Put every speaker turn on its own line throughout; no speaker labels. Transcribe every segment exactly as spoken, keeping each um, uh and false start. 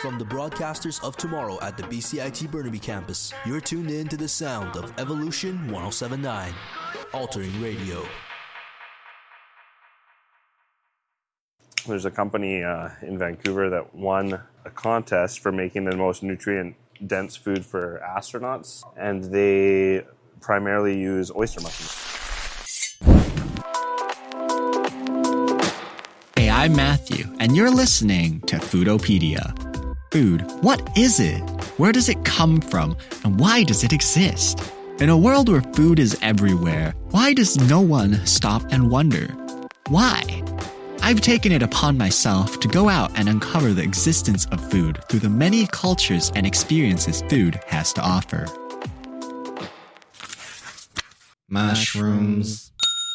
From the broadcasters of tomorrow at the B C I T Burnaby campus, you're tuned in to the sound of Evolution one oh seven point nine, Altering Radio.
There's a company uh, in Vancouver that won a contest for making the most nutrient-dense food for astronauts, and they primarily use oyster mushrooms.
Hey, I'm Matthew, and you're listening to Foodopedia. Food, what is it? Where does it come from? And why does it exist? In a world where food is everywhere, why does no one stop and wonder? Why? I've taken it upon myself to go out and uncover the existence of food through the many cultures and experiences food has to offer. Mushrooms.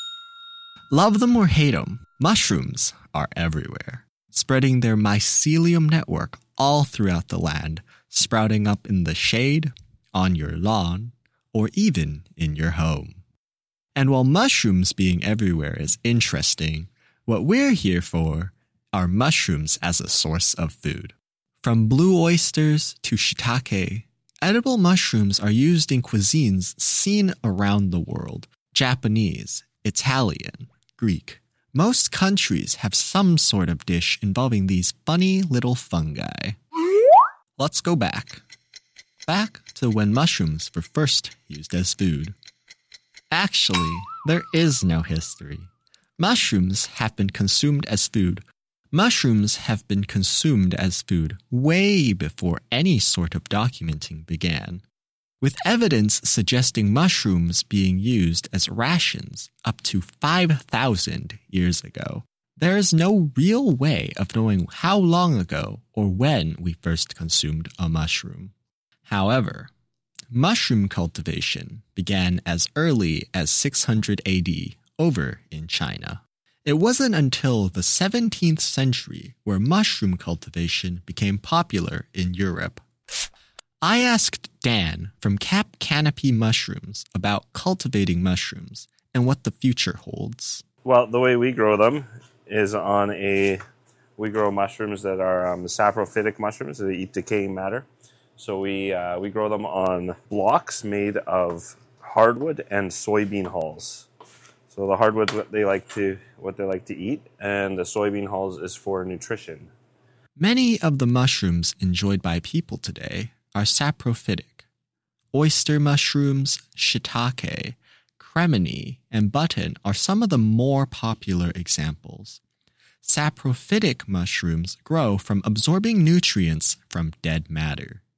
Love them or hate them, mushrooms are everywhere, spreading their mycelium network all throughout the land, sprouting up in the shade, on your lawn, or even in your home. And while mushrooms being everywhere is interesting, what we're here for are mushrooms as a source of food. From blue oysters to shiitake, edible mushrooms are used in cuisines seen around the world. Japanese, Italian, Greek. Most countries have some sort of dish involving these funny little fungi. Let's go back. Back to when mushrooms were first used as food. Actually, there is no history. Mushrooms have been consumed as food. Mushrooms have been consumed as food way before any sort of documenting began, with evidence suggesting mushrooms being used as rations up to five thousand years ago. There is no real way of knowing how long ago or when we first consumed a mushroom. However, mushroom cultivation began as early as six hundred A D over in China. It wasn't until the seventeenth century where mushroom cultivation became popular in Europe. I asked Dan from Cap Canopy Mushrooms about cultivating mushrooms and what the future holds.
Well, the way we grow them is on a... We grow mushrooms that are um, saprophytic mushrooms. They eat decaying matter. So we uh, we grow them on blocks made of hardwood and soybean hulls. So the hardwood's what they like to what they like to eat, and the soybean hulls is for nutrition.
Many of the mushrooms enjoyed by people today are saprophytic. Oyster mushrooms, shiitake, cremini, and button are some of the more popular examples. Saprophytic mushrooms grow from absorbing nutrients from dead matter.